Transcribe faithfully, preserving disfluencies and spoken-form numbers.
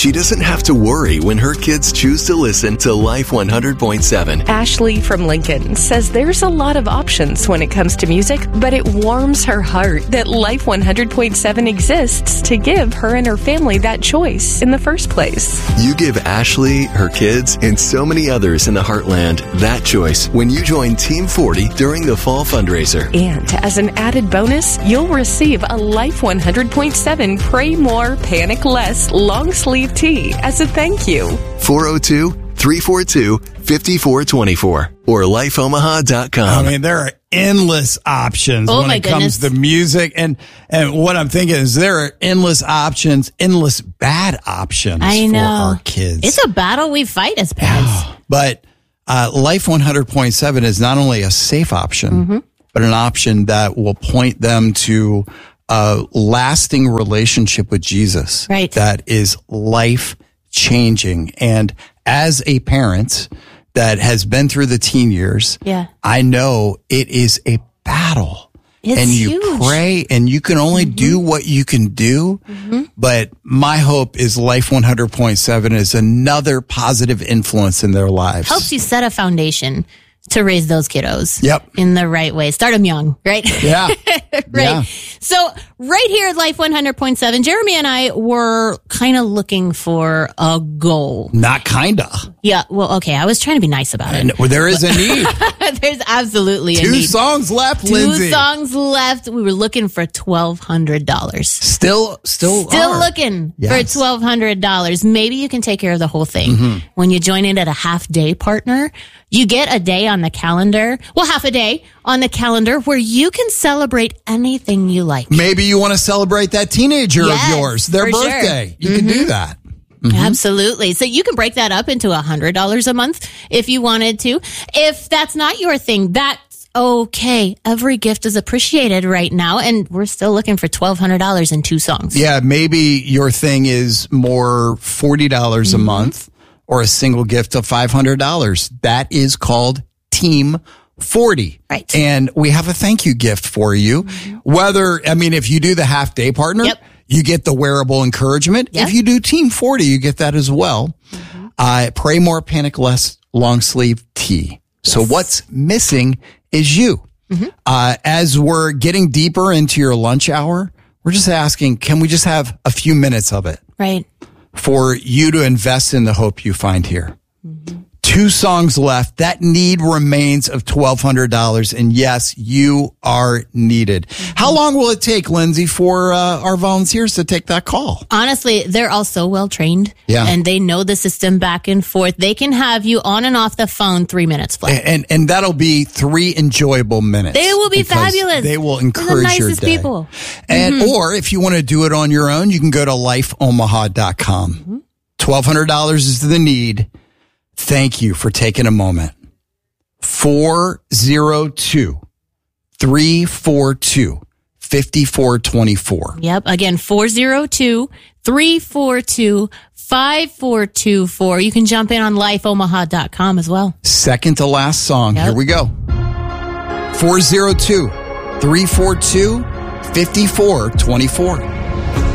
she doesn't have to worry when her kids choose to listen to Life one hundred point seven. Ashley from Lincoln says there's a lot of options when it comes to music, but it warms her heart that Life one hundred point seven exists to give her and her family that choice in the first place. You give Ashley, her kids, and so many others in the Heartland that choice when you join Team forty during the fall fundraiser. And as an added bonus, you'll receive a Life one hundred point seven Pray More, Panic Less long sleeve tee as a thank you. four oh two, three four two, five four two four or life omaha dot com. I mean, there are endless options oh when my it comes goodness. to music. And, and what I'm thinking is there are endless options, endless bad options I know. for our kids. It's a battle we fight as parents. But uh, Life one hundred point seven is not only a safe option, Mm-hmm. but an option that will point them to a lasting relationship with Jesus. Right. That is life changing. And as a parent that has been through the teen years, Yeah. I know it is a battle. It's and you huge. pray and you can only mm-hmm. do what you can do. Mm-hmm. But my hope is Life one hundred point seven is another positive influence in their lives. Helps you set a foundation to raise those kiddos Yep. in the right way. Start them young, right? Yeah. right. Yeah. So right here at Life one hundred point seven, Jeremy and I were kind of looking for a goal. Not kinda. Yeah. Well, okay. I was trying to be nice about it. And well, there is a need. There's absolutely a Two need. songs left, Two Lindsay. songs left. We were looking for twelve hundred dollars. Still, still, Still are. looking Yes. for twelve hundred dollars. Maybe you can take care of the whole thing. Mm-hmm. When you join in at a half day partner, you get a day on the calendar. Well, half a day on the calendar where you can celebrate anything you like. Maybe you want to celebrate that teenager Yes, of yours, their for sure. birthday. You can do that. Absolutely. So you can break that up into one hundred dollars a month if you wanted to. If that's not your thing, that's okay. Every gift is appreciated right now, and we're still looking for twelve hundred dollars in two songs. Yeah, maybe your thing is more forty dollars Mm-hmm. a month or a single gift of five hundred dollars. That is called Team forty. Right. And we have a thank you gift for you. Whether, I mean, if you do the half day partner, Yep. you get the wearable encouragement. Yep. If you do Team forty, you get that as well. Uh, Pray More, Panic Less long sleeve tee. So what's missing is you. Uh, as we're getting deeper into your lunch hour, we're just asking, can we just have a few minutes of it Right. for you to invest in the hope you find here? Two songs left. That need remains of twelve hundred dollars. And yes, you are needed. How long will it take, Lindsay, for uh, our volunteers to take that call? Honestly, they're all so well trained. Yeah. And they know the system back and forth. They can have you on and off the phone three minutes flat. And and that'll be three enjoyable minutes. They will be because fabulous. They will They're the encourage your nicest day. people. And or if you want to do it on your own, you can go to life omaha dot com. twelve hundred dollars is the need. Thank you for taking a moment. four oh two, three four two, five four two four. Yep. Again, four oh two, three four two, five four two four. You can jump in on life omaha dot com as well. Second to last song. Yep. Here we go. four oh two, three four two, five four two four.